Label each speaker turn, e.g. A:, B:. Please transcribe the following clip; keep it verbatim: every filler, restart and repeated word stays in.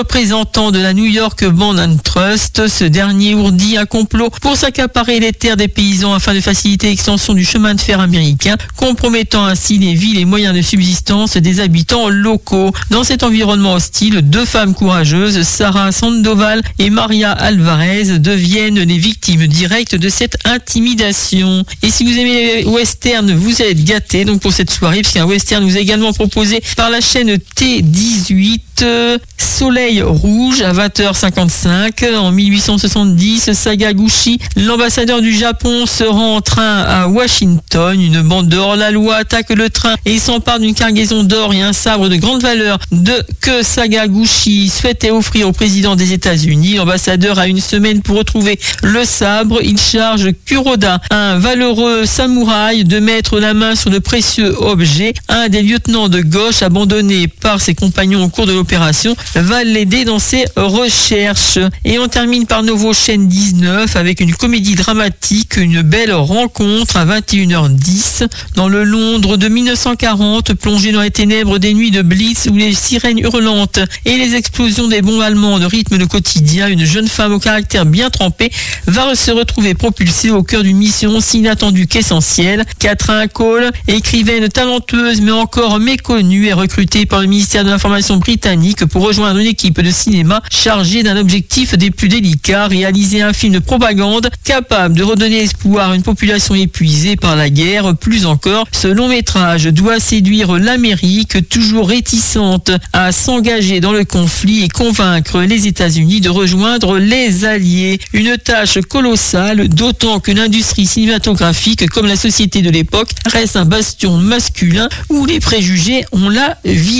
A: représentant de la New York Band and Trust. Ce dernier ourdit un complot pour s'accaparer les terres des paysans afin de faciliter l'extension du chemin de fer américain, compromettant ainsi les vies et les moyens de subsistance des habitants locaux. Dans cet environnement hostile, deux femmes courageuses, Sarah Sandoval et Maria Alvarez, deviennent les victimes directes de cette intimidation. Et si vous aimez les westerns, vous êtes gâtés donc pour cette soirée, puisqu'un western nous est également proposé par la chaîne T dix-huit. Soleil Rouge à vingt heures cinquante-cinq. En mille huit cent soixante-dix, Sakaguchi, l'ambassadeur du Japon, se rend en train à Washington. Une bande de hors-la-loi attaque le train et s'empare d'une cargaison d'or et un sabre de grande valeur de que Sakaguchi souhaitait offrir au président des États-Unis. L'ambassadeur a une semaine pour retrouver le sabre. Il charge Kuroda, un valeureux samouraï, de mettre la main sur le précieux objet. Un des lieutenants de gauche, abandonné par ses compagnons au cours de l'opération, va l'aider dans ses recherches. Et on termine par Novo chaîne dix-neuf avec une comédie dramatique, Une belle rencontre à vingt et une heures dix. Dans le Londres de mille neuf cent quarante, plongé dans les ténèbres des nuits de Blitz où les sirènes hurlantes et les explosions des bombes allemandes rythment le quotidien, une jeune femme au caractère bien trempé va se retrouver propulsée au cœur d'une mission si inattendue qu'essentielle. Catherine Cole, écrivaine talentueuse mais encore méconnue, est recrutée par le ministère de l'Information britannique pour rejoindre une équipe de cinéma chargée d'un objectif des plus délicats, réaliser un film de propagande capable de redonner espoir à une population épuisée par la guerre. Plus encore, ce long métrage doit séduire l'Amérique, toujours réticente à s'engager dans le conflit, et convaincre les États-Unis de rejoindre les Alliés. Une tâche colossale, d'autant que l'industrie cinématographique, comme la société de l'époque, reste un bastion masculin où les préjugés ont la vie.